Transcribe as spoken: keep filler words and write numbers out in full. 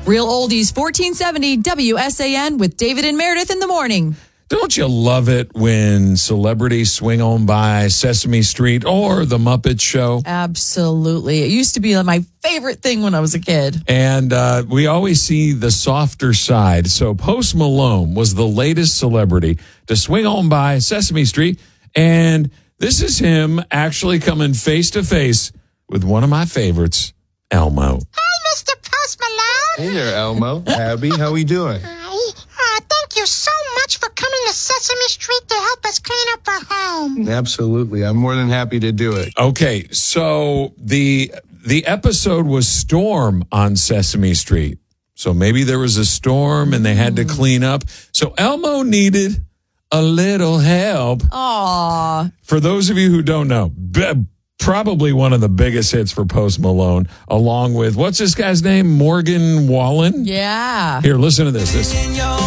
Real Oldies, fourteen seventy W S A N with David and Meredith in the morning. Don't you love it when celebrities swing on by Sesame Street or The Muppet Show? Absolutely. It used to be my favorite thing when I was a kid. And uh, we always see the softer side. So Post Malone was the latest celebrity to swing on by Sesame Street. And this is him actually coming face to face with one of my favorites, Elmo. Hi, Mister Post Malone. Hey there, Elmo. Abby, how we doing? Hi. Uh, thank you so much for coming to Sesame Street to help us clean up our home. Absolutely. I'm more than happy to do it. Okay, so the the episode was Storm on Sesame Street. So maybe there was a storm and they had to clean up. So Elmo needed a little help. Aww. For those of you who don't know, be- probably one of the biggest hits for Post Malone, along with, what's this guy's name? Morgan Wallen? Yeah. Here, listen to this. This.